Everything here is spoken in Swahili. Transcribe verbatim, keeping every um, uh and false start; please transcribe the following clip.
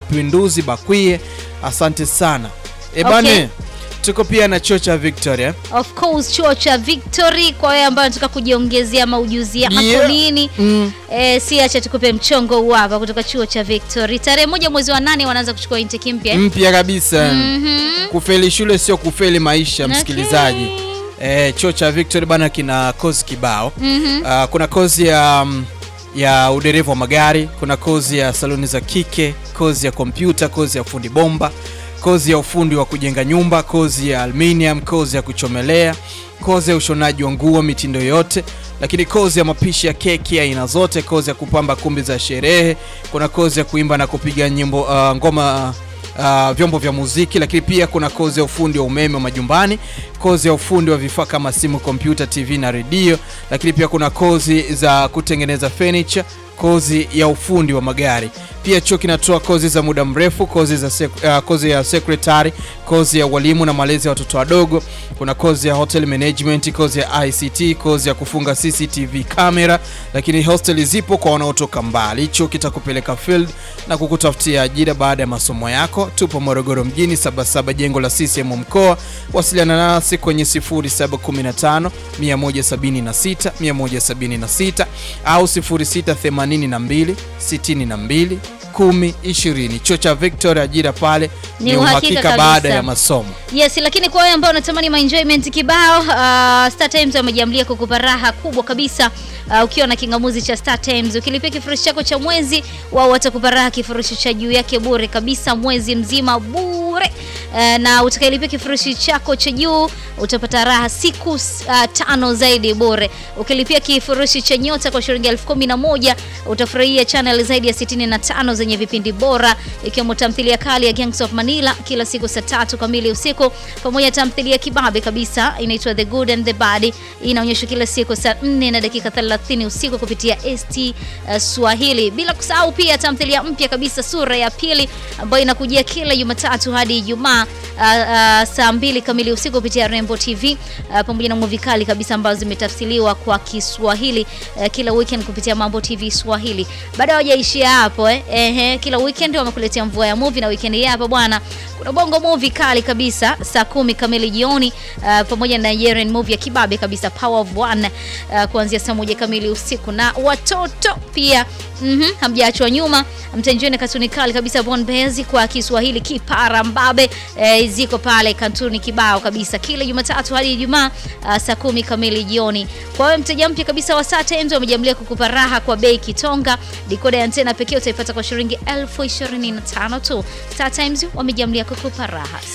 Mapinduzi Bakwie. Asante sana. E bane, okay. Tuko pia na chuo cha Victoria. Of course, chuo cha Victory kwa wale ambao wanataka kujiongezea maujuzi yako yeah. nini. Mm. Eh, si acha tukupe mchongo huu hapa kutoka chuo cha Victory. Tarehe moja mwezi wa nane wanaanza kuchukua intake mpya. Mpya kabisa. Mm-hmm. Kufeli shule sio kufeli maisha, okay. Msikilizaji. Eh, chuo cha Victory bana kina kozi kibao. Mm-hmm. Uh, kuna kozi ya um, ya udereva wa magari, kuna kozi ya saloni za kike, kozi ya kompyuta, kozi ya fundi bomba, kozi ya ufundi wa kujenga nyumba, kozi ya aluminium, kozi ya kuchomelea, kozi ya ushonaji wa nguo mitindo yote, lakini kozi ya mapishi ya keki aina zote, kozi ya kupamba kumbi za sherehe, kuna kozi ya kuimba na kupiga nyimbo uh, ngoma Uh, vyombo vya muziki, lakini pia kuna kozi ya ufundi wa umeme wa majumbani, kozi ya ufundi wa vifaa kama simu, kompyuta, T V na redio, lakini pia kuna kozi za kutengeneza furniture, kozi ya ufundi wa magari. Pia chuo kinatoa kozi za muda mrefu, kozi za sek- uh, kozi ya secretary, kozi ya walimu na malezi ya watoto wadogo, kuna kozi ya hotel management, kozi ya I C T, kozi ya kufunga C C T V camera, lakini hostel zipo kwa wanaotoka mbali. Chuo kitakupeleka field na kukutafutia ajira baada ya masomo yako. Tupo Morogoro mjini, Sabasaba, jengo la C C M mkoa. Wasiliana nasi kwenye sifuri saba kumi tano mia moja sabini na sita mia moja sabini na sita au sifuri sita themanini na mbili sitini na mbili kumi ishirini. Chuo cha Victoria, ajira pale ni uhakika baada ya masomo. Yes, lakini kwa wale ambao wanatamani enjoyment kibao, uh, Star Times wamejiamlia kukupa raha kubwa kabisa. Uh, ukiwa na kingamuzi cha Star Times, ukilipia kifurushi chako cha mwezi, wao watakupa raha kifurushi cha juu yake bure kabisa mwezi mzima bure. Uh, na utakayelipia kifurushi chako cha juu utapata raha siku uh, tano zaidi bure. Ukilipia kifurushi cha nyota kwa shilingi elfu kumi na moja utafurahia channel zaidi ya sitini na tano zenye vipindi bora, ikiwemo tamthilia kali ya Gangs of Manila kila siku saa tatu kamili usiku, pamoja na tamthilia kibabe kabisa inaitwa The Good and the Bad, inaonyeshwa kila siku saa nne na dakika thelathini usiku kupitia S T uh, Swahili. Bila kusahau pia tamthilia mpya kabisa Sura ya Pili ambayo inakujia kila Jumatatu hadi Ijumaa uh, uh, saa mbili kamili usiku kupitia Rainbow T V, uh, pamoja na movie kali kabisa ambazo zimetafsiriwa kwa Kiswahili uh, kila weekend kupitia Mambo T V Swahili. Baada hawajaishia hapo eh, ehe, kila weekend wamekuletea mvua ya movie, na weekend hii hapa bwana kuna bongo movie kali kabisa saa kumi kamili jioni, uh, pamoja na Nigerian movie ya kibabe kabisa Power of One uh, kuanzia saa moja kamili usiku. Na watoto pia mhm hamjaachwa nyuma, mtaenjoy na katuni kali kabisa Born Bears kwa Kiswahili Kipara Mbabe, eh, ziko pale katuni kibao kabisa kila Jumatatu hadi Ijumaa uh, saa kumi kamili jioni. Kwa wewe mteja mpya kabisa wa Star Times, wamejiamlia kukupa raha kwa bei kitonga. Decoder ya antena pekee utaipata kwa shilingi elfu ishirini na tano tu. Star Times wamejiamlia kukupa raha.